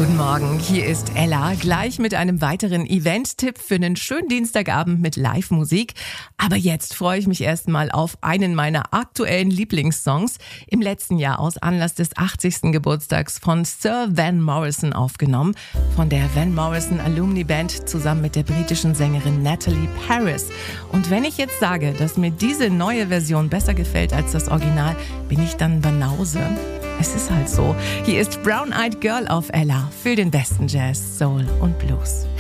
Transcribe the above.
Guten Morgen, hier ist Ella, gleich mit einem weiteren Event-Tipp für einen schönen Dienstagabend mit Live-Musik. Aber jetzt freue ich mich erstmal auf einen meiner aktuellen Lieblingssongs, im letzten Jahr aus Anlass des 80. Geburtstags von Sir Van Morrison aufgenommen, von der Van Morrison Alumni Band zusammen mit der britischen Sängerin Natalie Paris. Und wenn ich jetzt sage, dass mir diese neue Version besser gefällt als das Original, bin ich dann Banause? Es ist halt so. Hier ist Brown Eyed Girl auf Ella für den besten Jazz, Soul und Blues.